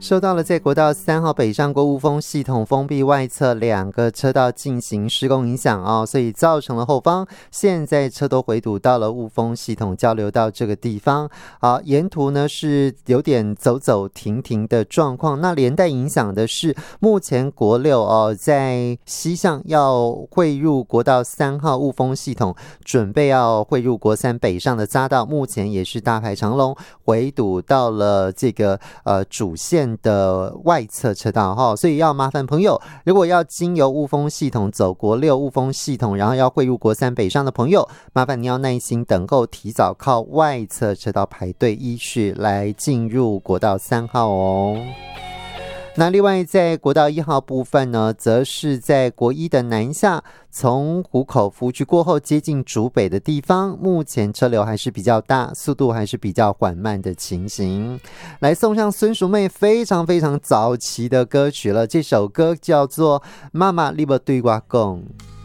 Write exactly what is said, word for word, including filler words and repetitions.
受到了在国道三号北上过雾峰系统封闭外侧两个车道进行施工影响哦，所以造成了后方现在车都回堵到了雾峰系统交流道这个地方。好，沿途呢是有点走走停停的状况，那连带影响的是目前国六哦在西向要汇入国道三号雾峰系统，准备要汇入国三北上的匝道，目前也是大排长龙，回堵到了这个呃主线的外侧车道哈，所以要麻烦朋友，如果要经由雾峰系统走国六雾峰系统，然后要汇入国三北上的朋友，麻烦你要耐心等候，提早靠外侧车道排队，依序来进入国道三号哦。那另外在国道一号部分呢，则是在国一的南下，从湖口服务区过后接近竹北的地方，目前车流还是比较大，速度还是比较缓慢的情形。来送上孙淑妹非常非常早期的歌曲了，这首歌叫做《妈妈你要对我讲》。